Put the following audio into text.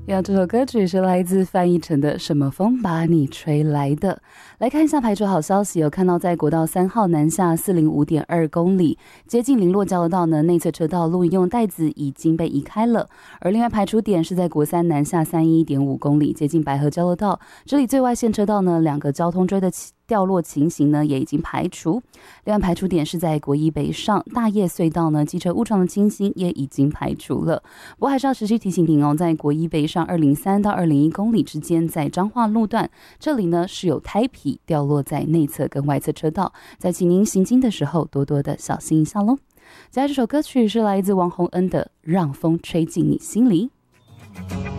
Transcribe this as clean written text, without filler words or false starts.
呀，这首歌曲是来自范逸臣的《什么风把你吹来的》。来看一下排除好消息，有看到在国道3号南下405.2公里，接近林落交流道呢，内侧车道露营用带子已经被移开了。而另外排除点是在国3南下31.5公里，接近白河交流道，这里最外线车道呢，2个交通锥的掉落情形呢也已经排除。另外排除点是在国一北上大叶隧道呢，机车误撞的情形也已经排除了。不过还是要持续提醒您哦，在国一北上203到201公里之间，在彰化路段，这里呢是有胎皮掉落在内侧跟外侧车道，在请您行经的时候多多的小心一下咯。接下来这首歌曲是来自王洪恩的《让风吹进你心里》。